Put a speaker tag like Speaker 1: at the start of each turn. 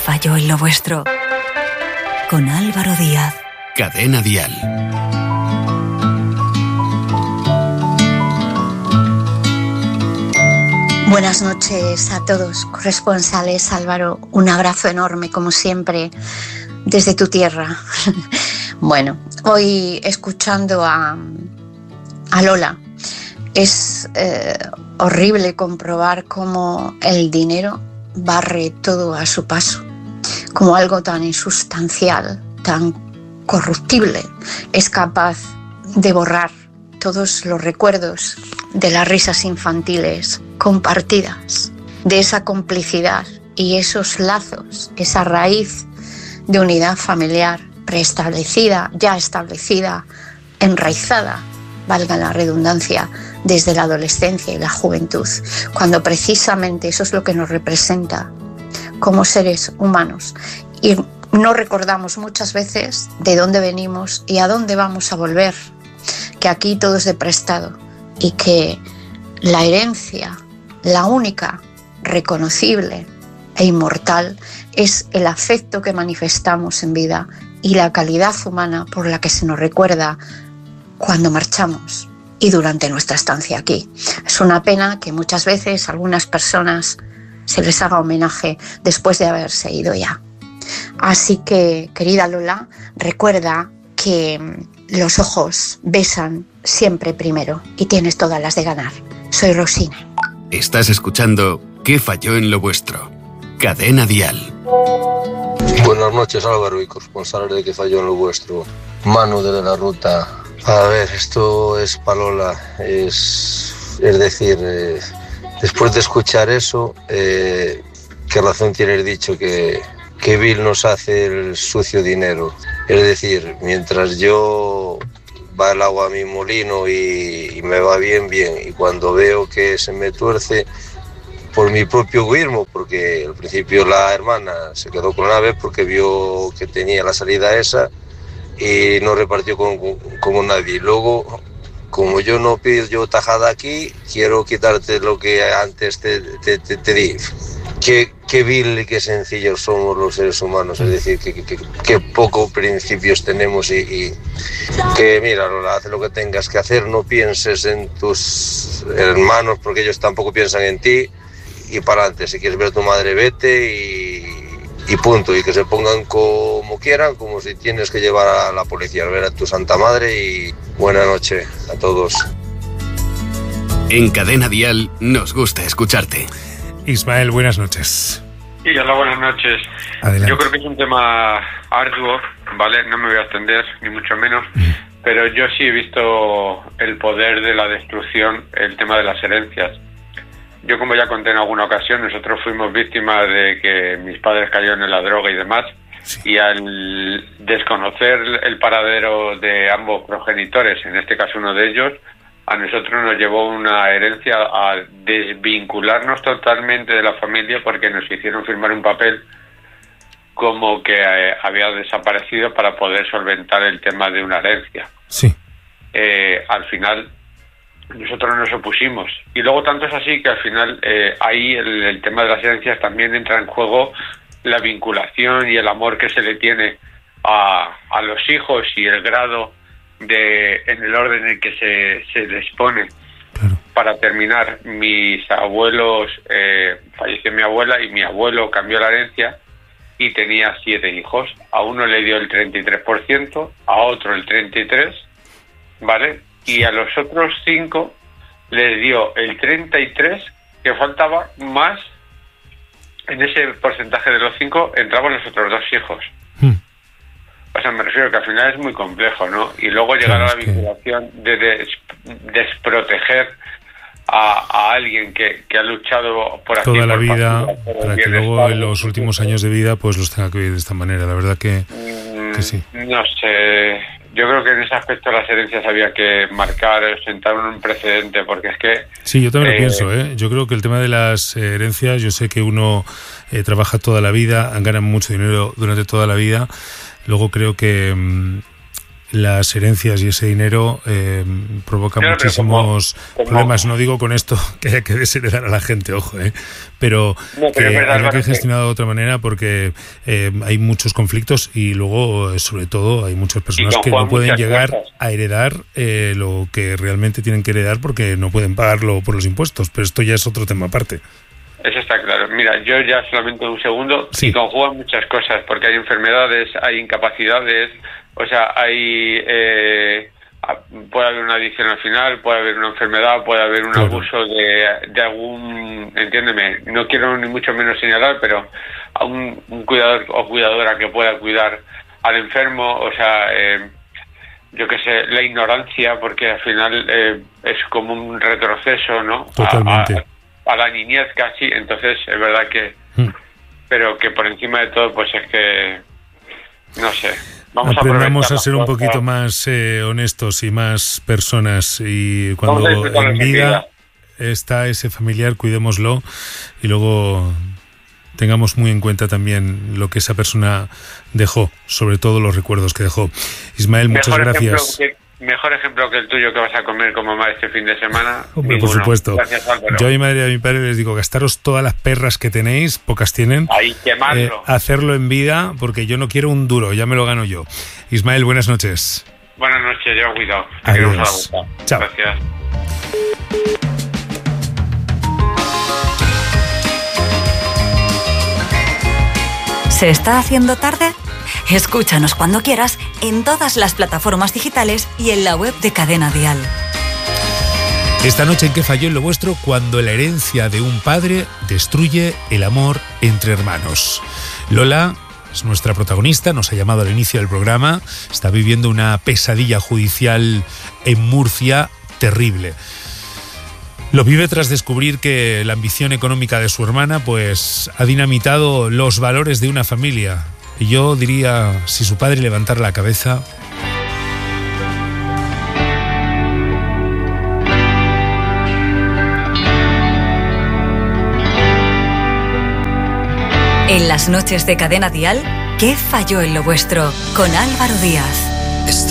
Speaker 1: falló en lo vuestro? Con Álvaro Díaz.
Speaker 2: Cadena Dial.
Speaker 3: Buenas noches a todos, corresponsales. Álvaro, un abrazo enorme, como siempre, desde tu tierra. Bueno, hoy escuchando a Lola, es horrible comprobar cómo el dinero barre todo a su paso, como algo tan insustancial, tan corruptible, es capaz de borrar todos los recuerdos de las risas infantiles compartidas, de esa complicidad y esos lazos, esa raíz de unidad familiar preestablecida, ya establecida, enraizada, valga la redundancia, desde la adolescencia y la juventud, cuando precisamente eso es lo que nos representa como seres humanos. Y no recordamos muchas veces de dónde venimos y a dónde vamos a volver, que aquí todo es de prestado y que la herencia, la única, reconocible e inmortal, es el afecto que manifestamos en vida y la calidad humana por la que se nos recuerda cuando marchamos y durante nuestra estancia aquí. Es una pena que muchas veces a algunas personas se les haga homenaje después de haberse ido ya. Así que, querida Lola, recuerda que los ojos besan siempre primero y tienes todas las de ganar. Soy Rosina.
Speaker 2: Estás escuchando ¿Qué falló en lo vuestro? Cadena Dial.
Speaker 4: Buenas noches, Álvaro, y corresponsales de ¿Qué falló en lo vuestro? Manu de la Ruta. A ver, esto es Palola. Es decir, después de escuchar eso, ¿qué razón tienes dicho que Bill nos hace el sucio dinero? Es decir, mientras yo va el agua a mi molino y me va bien, y cuando veo que se me tuerce por mi propio egoísmo, porque al principio la hermana se quedó con una vez porque vio que tenía la salida esa y no repartió con nadie. Luego, como yo no pido yo tajada aquí, quiero quitarte lo que antes te di. Qué vil y qué sencillos somos los seres humanos, es decir, que pocos principios tenemos y que mira, Lola, haz lo que tengas que hacer, no pienses en tus hermanos porque ellos tampoco piensan en ti y para adelante. Si quieres ver a tu madre, vete y punto, y que se pongan como quieran, como si tienes que llevar a la policía a ver a tu santa madre. Y buena noche a todos.
Speaker 2: En Cadena Dial nos gusta escucharte.
Speaker 5: Ismael, buenas noches.
Speaker 6: Sí, hola, buenas noches.
Speaker 5: Adelante.
Speaker 6: Yo creo que es un tema arduo, ¿vale? No me voy a extender, ni mucho menos, pero yo sí he visto el poder de la destrucción, el tema de las herencias. Yo, como ya conté en alguna ocasión, nosotros fuimos víctimas de que mis padres cayeron en la droga y demás, y al desconocer el paradero de ambos progenitores, en este caso uno de ellos, a nosotros nos llevó una herencia a desvincularnos totalmente de la familia porque nos hicieron firmar un papel como que había desaparecido para poder solventar el tema de una herencia.
Speaker 5: Sí.
Speaker 6: Al final nosotros nos opusimos y luego tanto es así que al final ahí el tema de las herencias también entra en juego la vinculación y el amor que se le tiene a los hijos y el grado en el orden en el que se les pone.
Speaker 5: Claro.
Speaker 6: Para terminar, mis abuelos, falleció mi abuela y mi abuelo cambió la herencia y tenía 7 hijos. A uno le dio el 33%, a otro el 33%, ¿vale? Y a los otros 5 les dio el 33%, que faltaba más. En ese porcentaje de los 5 entraban los otros 2 hijos. O sea, me refiero que al final es muy complejo, ¿no? Y luego llegar a la vinculación de desproteger a alguien que ha luchado por aquí
Speaker 5: toda la
Speaker 6: por
Speaker 5: vida para que luego en los
Speaker 6: sí,
Speaker 5: últimos años de vida pues los tenga que vivir de esta manera. La verdad que sí.
Speaker 6: No sé, yo creo que en ese aspecto las herencias había que marcar, sentar un precedente, porque es que...
Speaker 5: Sí, yo también lo pienso, ¿eh? Yo creo que el tema de las herencias, yo sé que uno trabaja toda la vida, gana mucho dinero durante toda la vida. Luego creo que las herencias y ese dinero provoca muchísimos problemas. No digo con esto que haya que desheredar a la gente, ojo, pero que haya que gestionar de otra manera, porque hay muchos conflictos y luego, sobre todo, hay muchas personas que no pueden llegar a heredar lo que realmente tienen que heredar porque no pueden pagarlo por los impuestos, pero esto ya es otro tema aparte. Eso está claro. Mira, yo ya solamente un segundo, y conjugan muchas cosas, porque hay enfermedades, hay incapacidades, o sea, puede haber una adicción al final, puede haber una enfermedad, puede haber un abuso de algún, entiéndeme, no quiero ni mucho menos señalar, pero a un cuidador o cuidadora que pueda cuidar al enfermo, o sea, yo qué sé, la ignorancia, porque al final es como un retroceso, ¿no? Totalmente. A la niñez casi, entonces es verdad que pero que por encima de todo pues es que no sé, aprendamos a ser un poquito más honestos y más personas, y cuando en vida está ese familiar, cuidémoslo y luego tengamos muy en cuenta también lo que esa persona dejó, sobre todo los recuerdos que dejó. Ismael, muchas gracias. Mejor ejemplo que el tuyo que vas a comer como mamá este fin de semana. Hombre, por supuesto. Gracias, Álvaro. Yo a mi madre y a mi padre les digo, gastaros todas las perras que tenéis, pocas tienen. Ahí, quemarlo. Hacerlo en vida, porque yo no quiero un duro, ya me lo gano yo. Ismael, buenas noches. Buenas noches, lleva cuidado. Adiós. Chao. Gracias.
Speaker 1: ¿Se está haciendo tarde? Escúchanos cuando quieras en todas las plataformas digitales y en la web de Cadena Dial.
Speaker 5: Esta noche en ¿Qué falló en lo vuestro? Cuando la herencia de un padre destruye el amor entre hermanos. Lola es nuestra protagonista, nos ha llamado al inicio del programa, está viviendo una pesadilla judicial en Murcia terrible. Lo vive tras descubrir que la ambición económica de su hermana pues ha dinamitado los valores de una familia. Y yo diría, si su padre levantara la cabeza...
Speaker 1: En las noches de Cadena Dial, ¿Qué falló en lo vuestro? Con Álvaro Díaz.